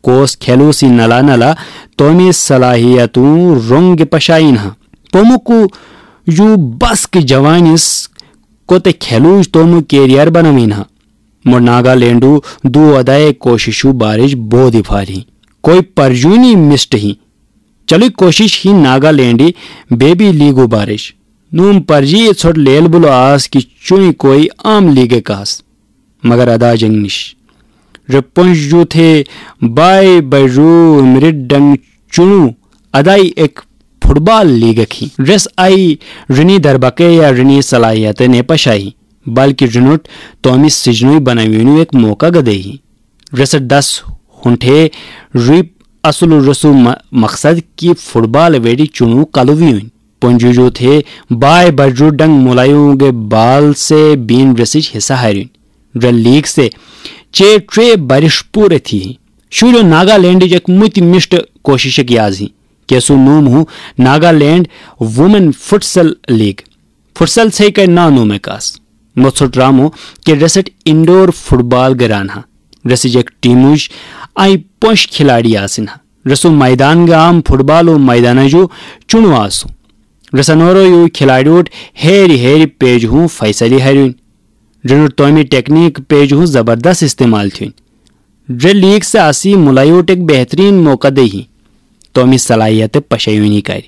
کوس کھیلو سی نلا نلا تومی صلاحیتوں رنگ پشائن ہاں پومکو یو بس کے جوانس کو تے کھیلوج تومو کیریئر بنوین ہاں مر ناگالینڈو دو ادائے کوششو بارش بو دفاری کوئی پرجونی مسٹ ہی چلو کوشش ہی ناگالینڈی بیبی لیگو بارش نوم پرجی چھوٹ لیل بلو آس کی چوئی کوئی عام لیگ کاس مگر ادا جنگ نش رپنش جو تھے بائی بجو مرد ڈنگ چنو ادائی ایک فٹ بال لیگ کی رس آئی رنی دربکے یا رنی صلاحیت نے پشائی بلکہ رنوٹ تومی سجنوی بناوینو ایک موقع گدے ہی رس 10 ہنٹے ریپ اصل رسو مقصد کی فٹ بال ویڈی چنو کلویون پنجو جو تھے بائے بجو ڈنگ ملائیوں گے بال سے بین رسج حصہ ہائرین رن لیگ سے ٹرے بارش پورے تھی شوریو ناگالینڈ ایک مت مشٹ کوشش کی آزی کیسو نوم ہوں ناگالینڈ وومن فٹسل لیگ فٹسل سے کہ نا نوم کاس متسٹ رامو کہ رسٹ انڈور فٹ بال گران ہاں رسج ایک ٹیموج آئی پونش کھلاڑی آسن ہاں رسو میدان گا عام فٹ بال و میدان جو چنو آسو رسنورو یو کھلاڑیوٹ ہیری پیج ہوں فیصلی ہیروین رنوٹ تومی ٹیکنیک پیج ہوں زبردست استعمال تھین ڈر لیگ سے آسی ملائیوٹ ایک بہترین موقع دے ہی تومی صلاحیت پشیونی کاری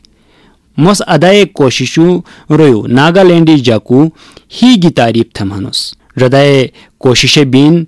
مس ادائے کوششوں رویو ناگالینڈی جاکو ہی گی تعریف تھمانوس ردائے کوشش بین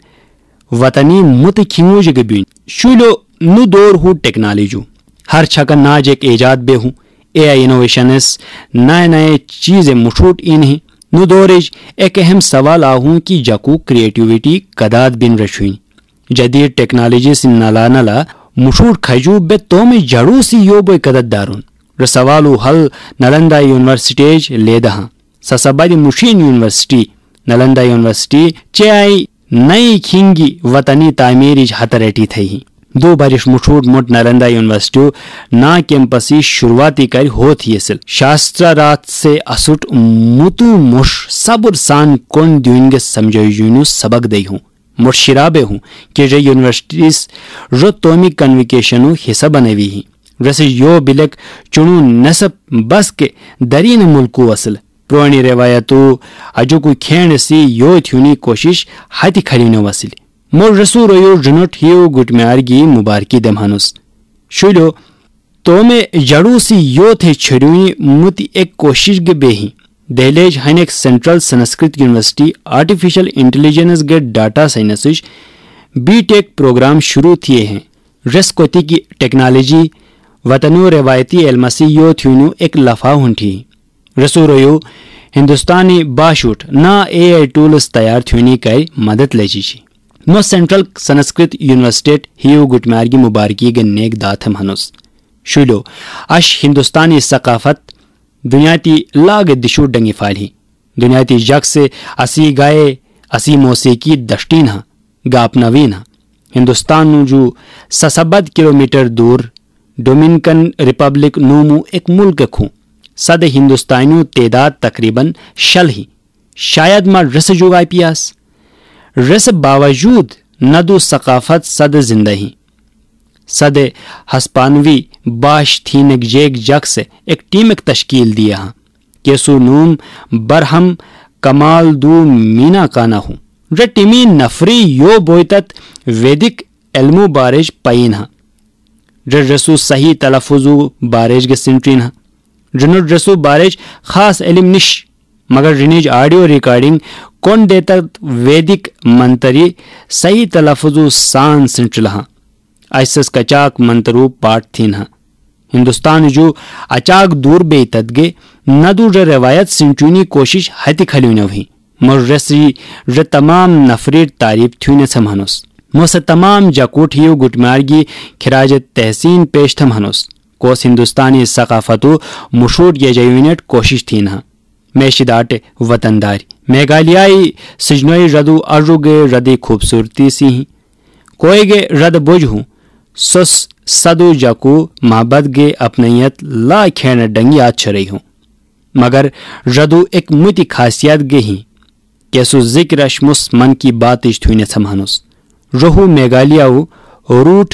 وطنی مت کھیموج گبین شولو نو دور ہو ٹیکنالوجی ہر چھکا ناج ایک ایجاد بے ہوں اے آئی انوویشنس نئے چیزیں مشوٹ انہیں نو دورج ایک اہم سوال آہوں کی جاکو کریٹیویٹی قداد بن رشوین جدید ٹیکنالوجی سے نلا نلا مشوٹ کھجو بے تومی جڑو سی یو بے قدد دارون رسوالو حل نلندہ یونیورسٹیج لیدہاں سسبادی مشین یونیورسٹی نلندہ یونیورسٹی چے آئی نئی کھنگی وطنی تعمیری ہتریٹی تھے ہی دو بارش مشہور مٹ نلندہ یونیورسٹیو نا کیمپسی شروعاتی کر ہوت ہی اصل شاسترا رات سے اسٹ متو مش صبر سان کون دیونگے سمجھو یونیو سبق دے ہوں مٹ شرابے ہوں کہ جو یونیورسٹیز رو تومی کنویکیشنو حصہ بنے ہوئی ہی رس یو بلک چنو نصب بس کے درین ملکو اصل پرانی روایتو اجو کو کھین سی یو تھونی کوشش ہتی کھڑینو وصل مور رسو رویو جنوٹ ہیو گٹمیارگی مبارکی دمہانوس شولو تو میں جڑو سی یو تھے چھڑوئی متی ایک کوشش گے بے ہی دہلیج ہنیک central Sanskrit university artificial intelligence کے ڈاٹا سائنسج بی ٹیک پروگرام شروع تھے ہیں رس کوتی کی ٹیکنالوجی وطنو روایتی علمسی یو تھیونو ایک لفا ہنٹھی رسو رویو ہندوستانی باشوٹ نا اے آئی ٹولز تیار تھیونی کر مدد لجی چی نو سینٹرل سنسکرت یونیورسٹیٹ ہیو گٹمیارگی مبارکی گے نیک داتم ہنوس شولو اش ہندوستانی ثقافت دنیاتی لاگ دشو ڈنگی فالی دنیاتی جگ سے اسی گائے اسی موسیقی دشتین ہاں گاپ نوین ہاں ہندوستان جو 70 کلومیٹر دور ڈومینیکن ریپبلک نومو ایک ملک کھوں صد ہندوستانیوں تعداد تقریباً شل ہی شاید ماں رس جو گائے پیاس رس باوجود ندو ثقافت صد زندہ ہی صد ہسپانوی باش تھینک جیک جگ سے ایک ٹیم ایک تشکیل دیا ہاں کیسو نوم برہم کمال دو مینا کانا ہوں رٹیمی نفری یو بویتت ویدک علمو بارج پائین ہاں رسو صحیح تلفظو بارج کے سنٹرین ہاں رنو رسو بارج خاص علم نش مگر رنیج آڈیو ریکارڈنگ کون دیتا ویدک منتری صحیح تلفظو سان سنٹرل ہاں ایسس کچاک منترو پاٹ تھین ہاں ہندوستان جو اچاک دور بے تدگے ندو روایت سنچونی کوشش ہتی کھلیو نوہی مر رسی تمام نفریر تعریف تھیونے سمہنوس موس تمام جاکوٹ ہیو گٹمارگی خراج تحسین پیش تھمہنوس کوس ہندوستانی ثقافتو مشہور یہ جیونٹ کوشش تھین ہاں میشداٹ وطنداری میگھالیائی سجنوئی ردو ارو گے ردی خوبصورتی سی ہی کوئی گے رد بوجھ ہوں سس صدو جاکو محبت گے اپنیت لا کھین ڈنگیات چھرئی ہوں مگر ردو ایک متی خاصیت گے ہی کیسو ذکر اشمس من کی بات اشتوین سمہنوس رہو میگھالیاو روٹ